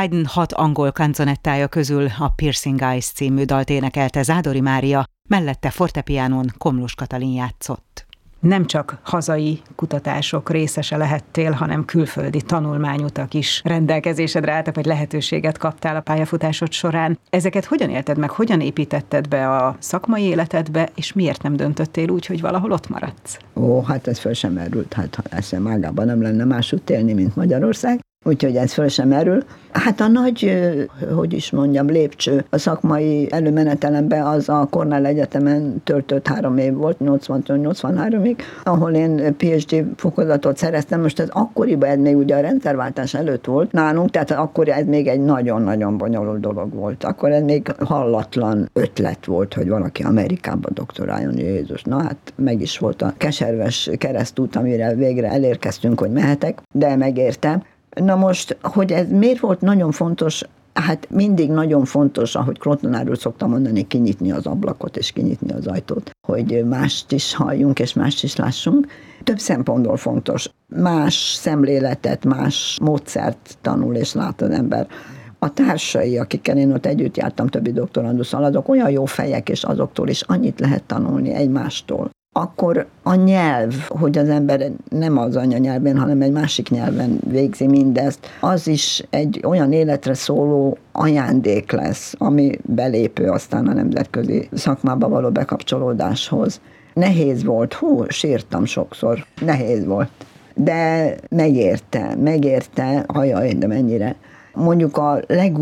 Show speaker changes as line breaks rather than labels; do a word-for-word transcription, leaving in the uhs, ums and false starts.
Haydn hat angol kanzonettája közül a Piercing Eyes című dalt énekelte Zádori Mária, mellette fortepiánon Komlós Katalin játszott. Nem csak hazai kutatások részese lehettél, hanem külföldi tanulmányutak is rendelkezésedre álltak, vagy lehetőséget kaptál a pályafutásod során. Ezeket hogyan élted meg, hogyan építetted be a szakmai életedbe, és miért nem döntöttél úgy, hogy valahol ott maradsz?
Ó, hát ez föl sem merült, hát ha eszem ágában nem lenne másút élni, mint Magyarország. Úgyhogy ez föl sem merül. Hát a nagy, hogy is mondjam, lépcső a szakmai előmenetelemben az a Cornell Egyetemen töltött három év volt, nyolcvantól nyolcvanháromig, ahol én pé há dé fokozatot szereztem. Most ez akkoriban, ez még ugye a rendszerváltás előtt volt nálunk, tehát akkor ez még egy nagyon-nagyon bonyolult dolog volt. Akkor ez még hallatlan ötlet volt, hogy valaki Amerikába doktoráljon, Jézus. Na hát meg is volt a keserves keresztút, amire végre elérkeztünk, hogy mehetek, de megértem. Na most, hogy ez miért volt nagyon fontos, hát mindig nagyon fontos, ahogy Krotonár úr szokta mondani, kinyitni az ablakot és kinyitni az ajtót, hogy mást is halljunk és mást is lássunk. Több szempontból fontos. Más szemléletet, más módszert tanul és lát az ember. A társai, akikkel én ott együtt jártam többi doktorandusszal, azok olyan jó fejek, és azoktól is annyit lehet tanulni egymástól. Akkor a nyelv, hogy az ember nem az anyanyelven, hanem egy másik nyelven végzi mindezt, az is egy olyan életre szóló ajándék lesz, ami belépő aztán a nemzetközi szakmába való bekapcsolódáshoz. Nehéz volt, hú, sírtam sokszor, nehéz volt, de megérte, megérte, hajaj, de mennyire. Mondjuk a leg